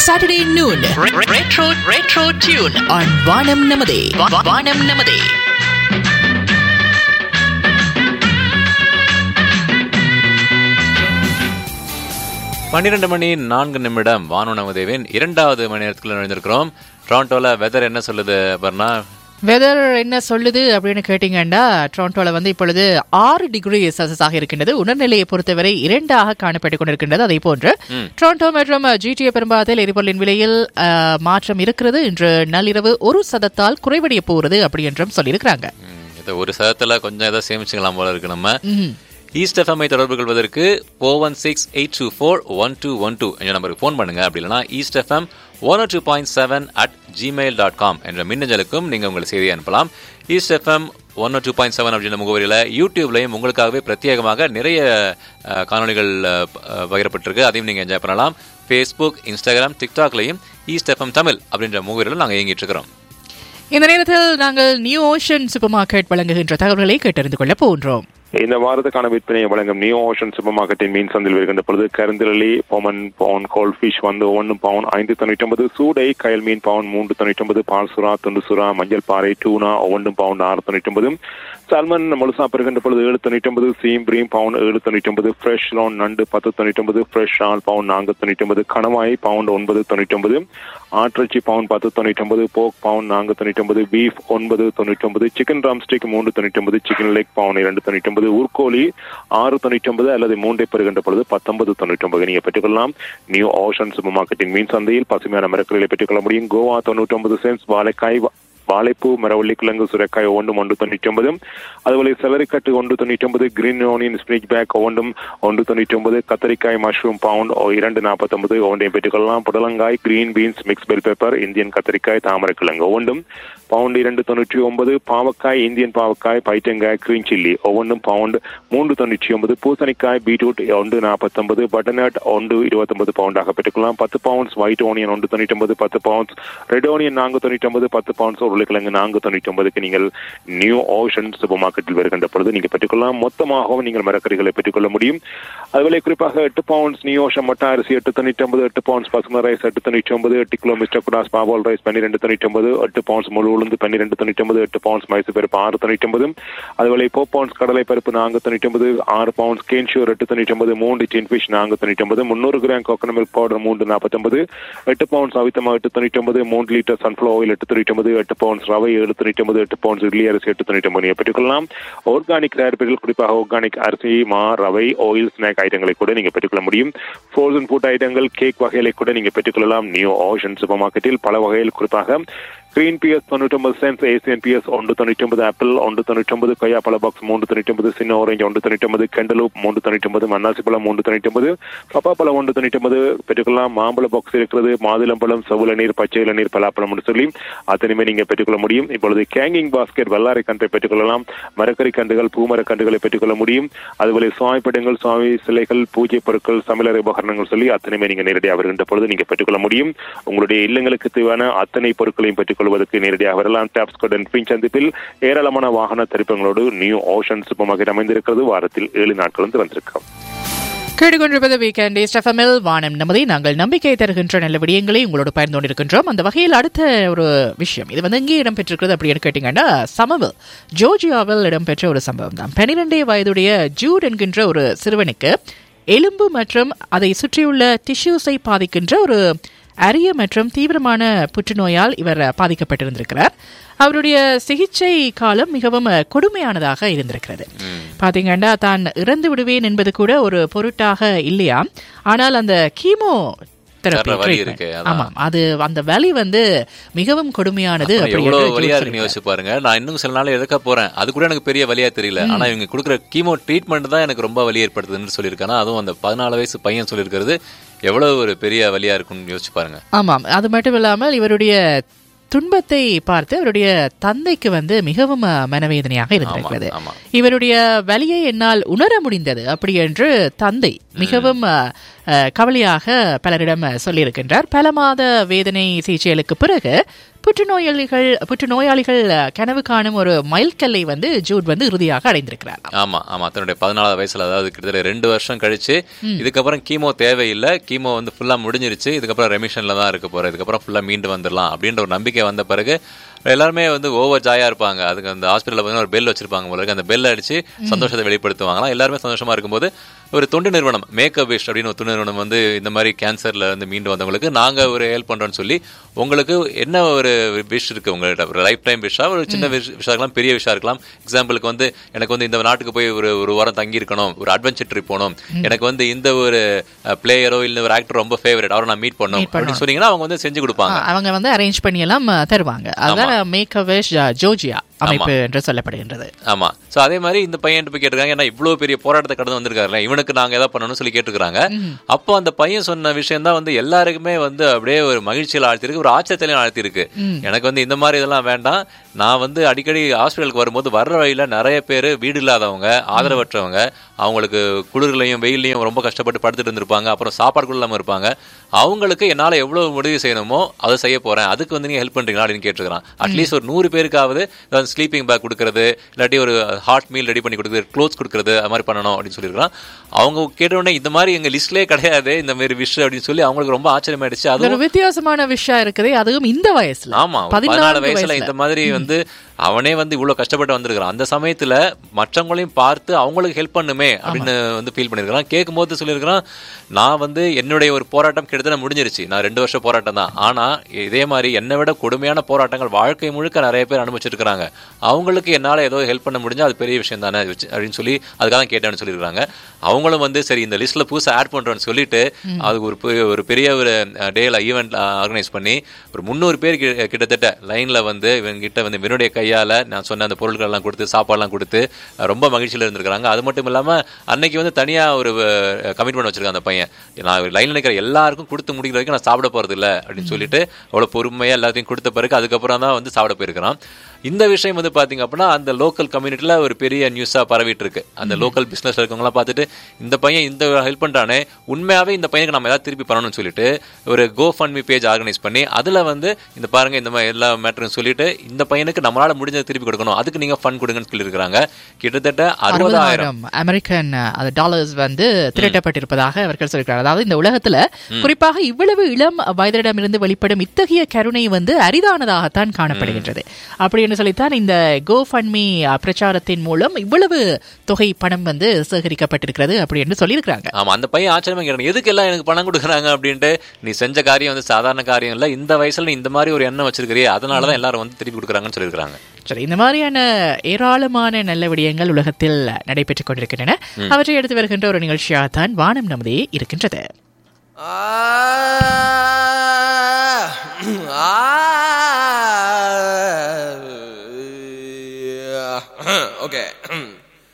Saturday noon. Retro tune on Vanam Namade. Vanam Namade. பன்னிரண்டு மணி 4 வானுணவதேவின் 2வது மணி நேரத்துக்குள்ள நுழைந்திருக்கிறோம். டொரண்டோல வெதர் என்ன சொல்லுது பர்னா? வெதர் என்ன சொல்லுது அப்படின்னு கேட்டீங்கன்னா, டொரண்டோல வந்து இப்பொழுது 6 டிகிரி செல்சியஸாக இருக்கின்றது. உணர்நிலையை பொறுத்தவரை 2ஆக காணப்பட்டுக் கொண்டிருக்கின்றது. அதே போன்று டொரண்டோ மற்றும் GTA பெரும்பாலத்தில் எரிபொருளின் விலையில் மாற்றம் இருக்கிறது. இன்று நள்ளிரவு 1% குறைவடைய போகிறது அப்படி என்றும் சொல்லியிருக்கிறாங்க. இது 1% கொஞ்சம் ஏதாவது சேமிச்சுக்கலாம் போல இருக்கு. நம்ம ஈஸ்ட் எஃப்எம்ஐ தொடர்பு கொள்வதற்கு 4168241212 என்ற நம்பருக்கு ஃபோன் பண்ணுங்க. அப்படி இல்லைனா ஈஸ்ட் எஃப்எம் 102.7@gmail.com என்ற மின்னஞ்சலுக்கும் நீங்கள் உங்கள் செய்தியை அனுப்பலாம். ஈஸ்ட் எஃப்எம் 102.7 அப்படின்ற முகவரியில் யூடியூப்லையும் உங்களுக்காகவே பிரத்யேகமாக நிறைய காணொலிகள் பகிரப்பட்டிருக்கு. அதையும் நீங்கள் என்ஜாய் பண்ணலாம். Facebook, Instagram, டிக்டாக்லையும் east FM Tamil அப்படின்ற முகவரியில் நாங்கள் இயங்கிட்டு இருக்கிறோம். இந்த நேரத்தில் நாங்கள் நியூ ஓஷன் சூப்பர் மார்க்கெட் வழங்குகின்ற தகவல்களை கேட்டறிந்து கொள்ள போன்றோம். இந்த வாரத்துக்கான விற்பனையை வழங்கும் நியூ ஓஷன் சூப்பர் மார்க்கெட்டின் மீன் சந்தையில் வருகின்ற பொழுது கருந்திரளி பொமன் பவுன், கோல்ட் ஃபிஷ் வந்து 1 பவுன் 5.99, சூடை கயல் மீன் பவுன் 3.99, பால் சுறா, துண்டு சுறா, மஞ்சள் பாறை, டூனா 1 பவுன் 6.99, சால்மன் முழுசா பெறுகின்ற பொழுது 7.99, சீம் பிரீம் பவுன் 7.99, ஃப்ரெஷ் லோன் நண்டு 10.99, ஃப்ரெஷ் ஆல் பவுன் 4.99, கணவாய் பவுண்ட் 9.99, ஆட்டிறைச்சி பவுன் 10.99, போக் பவுன் 4.99, பீஃப் 9.99, சிக்கன் ராம்ஸ்டிக் 3.99, சிக்கன் லெக் பவுன் 2.99, ஊர்கோழி 6.99 அல்லது 3 பெறுகின்ற பொழுது 19.99 நீங்க பெற்றுக்கொள்ளலாம். நியூ ஓஷன் சூப்பர் மார்க்கெட்டின் மீன் சந்தையில் பசுமையான மரக்கறிகளை பெற்றுக்கொள்ள முடியும். கோவா 99 சென்ட்ஸ், வாழைக்காய், வாழைப்பூ, மரவள்ளி கிழங்கு, சுரைக்காய் ஒன்றும் 1.99, அதுபோல செலரிக்கட்டு 1.99, கிரீன் ஓனியன் ஸ்பினிச் பேக் ஒன்றும் 1.99, கத்தரிக்காய் மஷ்ரூம் பவுண்ட் 2.49 ஒன்றையும் பெற்றுக்கொள்ளலாம். புடலங்காய், green beans, mix bell pepper, Indian கத்தரிக்காய், தாமரை கிழங்கு ஒன்றும் பவுண்ட் 2.99, பாவக்காய், இந்தியன் பாவக்காய், பைட்டங்காய், கிரீன் சில்லி ஒவ்வொன்றும் பவுண்ட் 3.99, பூசணிக்காய், பீட்ரூட் 1.49, பட்டர்நட் 1.29 பவுண்டாக பெற்றுக்கொள்ளலாம். 10 pounds white onion 1.99, 10 pounds red onion 4.99, 10 pounds உருளைக்கிழங்கு 4.99 நீங்கள் நியூ ஓஷன் சூப்பர் மார்க்கெட்டில் வருகின்ற பொழுது நீங்கள் பெற்றுக்கொள்ளலாம். மொத்தமாகவும் நீங்கள் மரக்கறிகளை பெற்றுக்கொள்ள முடியும். அதுபோல குறிப்பாக 8 பவுண்ட்ஸ் நியூ ஓஷன் மட்ட அரிசி 8.99, 8 பவுண்ட்ஸ் பசுமை rice 8.99, 8 kilo mister kudos பாபால் rice 12.99, 8 pounds முழு உளுந்து 12.99, 8 பவுண்ட்ஸ் மைசூர் பருப்பு 6.99, அதுபோல 4 பவுண்ட்ஸ் கடலை பருப்பு 4.99, 6 பவுண்ட்ஸ் கேன்ஷூர் 8.99, 3 டின் fish 4.99, 300 gram coconut milk powder 3.49, 8 pounds அவித்தமா 8.99, 3 litre sunflower oil 8.99, 8 pounds ரவை 7.99, 8 பவுண்ட்ஸ் இட்லி அரிசி 8.99 பெற்றுக்கொள்ளலாம். ஆர்கானிக் தயாரிப்புகள் குறிப்பாக ஆர்கானிக் அரிசி, மா, ரவை, ஆயில், ஸ்நாக் ஐட்டங்களை கூட நீங்க பெற்றுக்கொள்ள முடியும். ஃப்ரோசன் ஃபுட் ஐட்டங்கள், கேக் வகைகளை கூட நீங்க பெற்றுக்கொள்ளலாம். நியூ ஓஷன் சூப்பர் மார்க்கெட்டில் பல வகையில் குறிப்பாக green PS 99 cents, Asian PS 1.99, apple 1.99, கொய்யாப்பழ box 3.99, சின்ன ஆரஞ்சு 1.99, கெண்டலூப் 3.99, மன்னாசி பழம் 3.99, பப்பாப்பழம் 1.99 பெற்றுக்கொள்ளலாம். மாம்பழ பாக்ஸ் இருக்கிறது, மாதுளம்பழம், செவ்வளநீர், பச்சை இளநீர், பலாப்பழம் சொல்லி அத்தனையுமே நீங்க பெற்றுக்கொள்ள முடியும். இப்பொழுது கேங்கிங் பாஸ்கெட் வெள்ளாரை கன்றை பெற்றுக்கொள்ளலாம். மரக்கறி கன்றுகள், பூமர கன்றுகளை பெற்றுக்கொள்ள முடியும். அதுபோல சுவாமி படங்கள், சுவாமி சிலைகள், பூஜை பொருட்கள், சமையலறை உபகரணங்கள் சொல்லி அத்தனையுமே நீங்க நேரடியாக வருகின்ற பொழுது நீங்க பெற்றுக்கொள்ள முடியும். உங்களுடைய இல்லங்களுக்கு தேவையான அத்தனை பொருட்களையும் பெற்றுக்கொள்ள நேரடியாக வரலாம். டாப்ஸ் கார்டன் பின் சந்திப்பில் ஏராளமான வாகன தரிப்பங்களோடு நியூ ஓஷன் சூப்பர் மார்க்கெட் அமைந்திருக்கிறது. வாரத்தில் 7 நாட்களும் திறந்திருக்கிறோம். கேட்டுக்கொண்டிருப்பது வீக்கெண்ட் ஈஸ்ட் எஃப்எம்மில் வானம் நமதை நாங்கள் நம்பிக்கை தருகின்ற நல்ல விடயங்களை உங்களோடு பகிர்ந்து கொண்டிருக்கின்றோம். அந்த வகையில் அடுத்த ஒரு விஷயம், இது வந்து எங்கே இடம்பெற்றிருக்கிறது அப்படின்னு கேட்டீங்கன்னா, சமவில் ஜோர்ஜியாவில் இடம்பெற்ற ஒரு சம்பவம் தான். 12 வயதுடைய ஜூட் என்கின்ற ஒரு சிறுவனுக்கு எலும்பு மற்றும் அதை சுற்றியுள்ள டிஷ்யூஸை பாதிக்கின்ற ஒரு அரிய மற்றும் தீவிரமான புற்றுநோயால் இவர் பாதிக்கப்பட்டிருந்திருக்கிறார். அவருடைய சிகிச்சை காலம் மிகவும் கொடுமையானதாக இருந்திருக்கிறது. பாத்தீங்கன்னா, தான் இறந்து விடுவேன் என்பது கூட ஒரு பொருட்டாக இல்லையா, ஆனால் அந்த கீமோ அது அந்த வலி வந்து மிகவும் கொடுமையானது. யோசிச்சு பாருங்க, நான் இன்னும் சில நாள் எடுக்க போறேன், அது கூட எனக்கு பெரிய வலியா தெரியல, ஆனா இவங்க கொடுக்குற கீமோ ட்ரீட்மெண்ட் தான் எனக்கு ரொம்ப வலி ஏற்படுத்துதுன்னு சொல்லியிருக்காங்க. அதுவும் அந்த 14 வயசு பையன் சொல்லியிருக்கிறது எவ்வளவு ஒரு பெரிய வலியா இருக்கும்னு யோசிச்சு பாருங்க. ஆமாம், அது மட்டும் இல்லாமல் இவருடைய துன்பத்தை பார்த்து அவருடைய தந்தைக்கு வந்து மிகவும் மனவேதனையாக இருந்திருக்கிறது. இவருடைய வலியை என்னால் உணர முடிந்தது அப்படி என்று தந்தை மிகவும் கவலையாக பலரிடம் சொல்லியிருக்கின்றார். பல மாத வேதனை சிகிச்சைகளுக்கு பிறகு புற்றுநோயாளிகள் கனவு காணும் ஒரு மைல்கல்லை வந்து ஜூட் வந்து இறுதியாக அடைந்திருக்கிறார். ஆமா ஆமா, தன்னுடைய 14 வயசுல, அதாவது கிட்டத்தட்ட 2 வருஷம் கழிச்சு இதுக்கப்புறம் கீமோ தேவையில்லை, கீமோ வந்து ஃபுல்லா முடிஞ்சிருச்சு, இதுக்கப்புறம் ரெமிஷன்ல தான் இருக்க போறேன், இதுக்கப்புறம் ஃபுல்லா மீண்டு வந்துடலாம் அப்படின்ற ஒரு நம்பிக்கை வந்த பிறகு எல்லாருமே வந்து ஓவர் ஜாயா இருப்பாங்க. அதுக்கு அந்த ஹாஸ்பிட்டல்ல பார்த்தீங்கன்னா ஒரு பெல் வச்சிருப்பாங்க போல, அந்த பெல் அடிச்சு சந்தோஷத்தை வெளிப்படுத்துவாங்களாம். எல்லாருமே சந்தோஷமா இருக்கும்போது ஒரு தொண்டு நிறுவனம் மேக் அ விஷ் அப்படின்னு ஒரு தொண்டு நிறுவனம் வந்து இந்த மாதிரி கேன்சர்ல இருந்து மீண்டு வந்தவங்களுக்கு நாங்க ஒரு ஹெல்ப் பண்றோம்னு சொல்லி, உங்களுக்கு என்ன ஒரு விஷ் இருக்கு உங்கள்கிட்ட, ஒரு லைஃப் டைம் விஷா, ஒரு சின்ன விஷா இருக்கலாம், பெரிய விஷா இருக்கலாம். எக்ஸாம்பிளுக்கு வந்து எனக்கு வந்து இந்த நாட்டுக்கு போய் ஒரு வாரம் தங்கி இருக்கணும், ஒரு அட்வென்ச்சர் ட்ரிப் போகணும், எனக்கு வந்து இந்த ஒரு பிளேயரோ இல்ல ஒரு ஆக்டர் ரொம்ப ஃபேவரட், அவரை நான் மீட் பண்ணணும் அப்படின்னு சொன்னீங்கன்னா அவங்க வந்து செஞ்சு கொடுப்பாங்க. அவங்க வந்து அரேஞ்ச் பண்ணி எல்லாம் தருவாங்க. அதான் மேக் அ விஷ் ஜோர்ஜியா அமைப்பு என்று சொல்லப்படுகின்றது. ஆமா. சோ அதே மாதிரி இந்த பையன் போய் கேட்டிருக்காங்க, ஏன்னா இவ்வளவு பெரிய போராட்டத்தை கடந்து வந்திருக்காருல்ல, இவனுக்கு நாங்க ஏதாவது பண்ணணும்னு சொல்லி கேட்டுருக்காங்க. அப்போ அந்த பையன் சொன்ன விஷயம் தான் வந்து எல்லாருக்குமே வந்து அப்படியே ஒரு மகிழ்ச்சியில் ஆழ்த்திருக்கு, ஒரு ஆச்சரியத்திலையும் ஆழ்த்திருக்கு. எனக்கு வந்து இந்த மாதிரி இதெல்லாம் வேண்டாம், நான் வந்து அடிக்கடி ஹாஸ்பிட்டலுக்கு வரும்போது வர்ற வழியில நிறைய பேர் வீடு இல்லாதவங்க, ஆதரவற்றவங்க, அவங்களுக்கு குளிர்லையும் வெயிலையும் ரொம்ப கஷ்டப்பட்டு படுத்துட்டு இருந்திருப்பாங்க, அப்புறம் சாப்பாடு கூட இல்லாம இருப்பாங்க, அவங்களுக்கு என்னால எவ்வளவு உதவி செய்யணுமோ அதை செய்ய போறேன், அதுக்கு வந்து நீங்க ஹெல்ப் பண்றீங்களா அப்படின்னு கேட்டுருக்கான். அட்லீஸ்ட் ஒரு 100 பேருக்காவது ஸ்லீப்பிங் பேக் கொடுக்கறது, இல்லாட்டி ஒரு ஹாட் மீல் ரெடி பண்ணி கொடுக்குறது, க்ளோத்ஸ் கொடுக்கறது, அது மாதிரி பண்ணணும் அப்படின்னு சொல்லியிருக்கான். அவங்க கேட்ட உடனே இந்த மாதிரி எங்க லிஸ்ட்லேயே கிடையாது இந்த மாதிரி விஷ் அப்படின்னு சொல்லி அவங்களுக்கு ரொம்ப ஆச்சரியமாயிடுச்சு. அது ஒரு வித்தியாசமான விஷயம் இருக்குது, அதுவும் இந்த வயசுல. ஆமா, 14 வயசுல இந்த மாதிரி வந்து அவனே வந்து இவ்வளவு கஷ்டப்பட்டு வந்திருக்கான். அந்த சமயத்துல மற்றவங்களையும் பார்த்து அவங்களுக்கு ஹெல்ப் பண்ணுமே அப்படின்னு வந்து ஃபீல் பண்ணிருக்கான். கேட்கும் போது சொல்லியிருக்கிறான், நான் வந்து என்னுடைய ஒரு போராட்டம் கிட்டத்தட்ட முடிஞ்சிருச்சு, நான் 2 வருஷம் போராட்டம் தான், ஆனா இதே மாதிரி என்னை விட கொடுமையான போராட்டங்கள் வாழ்க்கை முழுக்க நிறைய பேர் அனுபவிச்சிருக்காங்க, அவங்களுக்கு என்னால ஏதோ ஹெல்ப் பண்ண முடிஞ்சா அது பெரிய விஷயம் தானே அப்படின்னு சொல்லி அதுக்காக கேட்டேன்னு சொல்லியிருக்காங்க. அவங்களும் வந்து சரி இந்த லிஸ்ட்ல புதுசா ஆட் பண்றோம்னு சொல்லிட்டு அதுக்கு ஒரு பெரிய ஒரு டேல ஈவெண்ட் ஆர்கனைஸ் பண்ணி ஒரு 300 பேர் கிட்டத்தட்ட லைன்ல வந்து இவங்க கிட்ட வந்து என்னுடைய கையால நான் சொன்ன அந்த பொருட்கள் எல்லாம் கொடுத்து சாப்பாடுலாம் கொடுத்து ரொம்ப மகிழ்ச்சியில இருந்திருக்காங்க. அது மட்டும் இல்லாம அன்னைக்கு வந்து தனியா ஒரு கமிட்மெண்ட் வச்சிருக்கான் அந்த பையன், நான் லைன்ல நிக்கிற எல்லாருக்கும் கொடுத்து முடிக்கிற வரைக்கும் நான் சாப்பிட போறது இல்லை அப்படின்னு சொல்லிட்டு அவ்வளவு பொறுமையா எல்லாத்தையும் கொடுத்த பிறகு அதுக்கப்புறம் தான் வந்து சாப்பிட போயிருக்கிறான். இந்த விஷயம் வந்து பாத்தீங்க அப்படின்னா அந்த லோக்கல் கம்யூனிட்டியில ஒரு பெரிய நியூஸா பரவிட்டு இருக்கு. அந்த லோக்கல் பிசினஸ் இருக்கவங்களாம் பார்த்துட்டு இந்த பையன் இந்த ஹெல்ப் பண்றானே, உண்மையாவே இந்த பையனுக்கு நம்ம ஏதாவது திருப்பி பண்ணணும்னு சொல்லிட்டு ஒரு GoFundMe பேஜ் ஆர்கனைஸ் பண்ணி அதுல வந்து இந்த பாருங்க இந்த மாதிரி எல்லா மேட்டரும் சொல்லிட்டு இந்த பையனுக்கு நம்மளால முடிஞ்சதை திருப்பி கொடுக்கணும், அதுக்கு நீங்க ஃபண்ட் கொடுங்கன்னு சொல்லியிருக்காங்க. கிட்டத்தட்ட 60,000 அமெரிக்கன் டாலர்ஸ் வந்து திரட்டப்பட்டிருப்பதாக அவர்கள் சொல்கிறார். அதாவது இந்த உலகத்துல குறிப்பாக இவ்வளவு இளம் வயதிடமிருந்து வெளிப்படும் இத்தகைய கருணை வந்து அரிதானதாகத்தான் காணப்படுகின்றது. அப்படின்னு சொல்லித்தான் இந்த GoFundMe பிரச்சாரத்தின் மூலம் இவ்வளவு தொகை பணம் வந்து சேகரிக்கப்பட்டிருக்கிறது அப்படின்னு சொல்லியிருக்காங்க. ஆமா, அந்த பையன் ஆச்சரியமா கேட்டான், எதுக்கு எல்லாம் எனக்கு பணம் கொடுக்குறாங்க அப்படின்ட்டு. நீ செஞ்ச காரியம் வந்து சாதாரண காரியம் இல்ல, இந்த வயசுல நீ இந்த மாதிரி ஒரு எண்ணம் வச்சிருக்கிறியே, அதனாலதான் எல்லாரும் வந்து திருப்பி கொடுக்குறாங்கன்னு சொல்லியிருக்காங்க. சரி, இந்த மாதிரியான ஏராளமான நல்ல விடயங்கள் உலகத்தில் நடைபெற்றுக் கொண்டிருக்கின்றன. அவற்றை எடுத்து வருகின்ற ஒரு நிகழ்ச்சியாகத்தான் வானம் நமதே இருக்கின்றது. Okay.